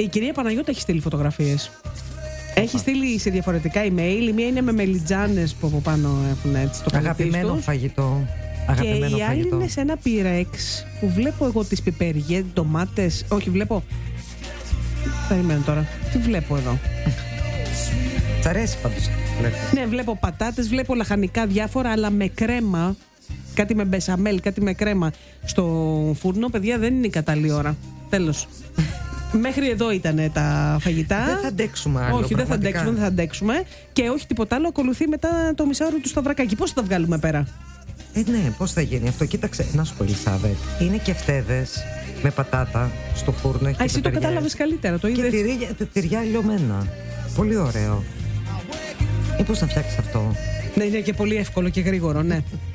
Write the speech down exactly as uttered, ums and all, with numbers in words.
Η κυρία Παναγιώτα έχει στείλει φωτογραφίες. Έχει στείλει σε διαφορετικά email. Η μία είναι με μελιτζάνες που από πάνω έχουν έτσι το αγαπημένο τους. φαγητό. Και Αγαπημένο η άλλη φαγητό. είναι σε ένα πυρέξ που βλέπω εγώ τις πιπεριές, ντομάτες. Όχι, βλέπω. Περιμένω τώρα. Τι βλέπω εδώ. Τ' αρέσει πάντως. Ναι, βλέπω πατάτες, βλέπω λαχανικά διάφορα, αλλά με κρέμα. Κάτι με μπεσαμέλ, κάτι με κρέμα στο φούρνο. Παιδιά, δεν είναι η κατάλληλη ώρα. Τέλος. Μέχρι εδώ ήταν τα φαγητά. Δεν θα αντέξουμε άλλο. Όχι, δεν θα πραγματικά. αντέξουμε, δεν θα αντέξουμε. Και όχι τίποτα άλλο. Ακολουθεί μετά το μισάωρο του Σταυρακάκη. Πώς θα τα βγάλουμε πέρα? Ε, ναι, πώς θα γίνει αυτό? Κοίταξε, να σου πω, Ελισάβετ. Είναι και φτέδες με πατάτα στο φούρνο. Α, εσύ το κατάλαβες καλύτερα. Το Και είδες. τυριά, τυριά λιωμένα. Πολύ ωραίο. Ή πώς να φτιάξεις αυτό? Ναι, είναι και πολύ εύκολο και γρήγορο, ναι.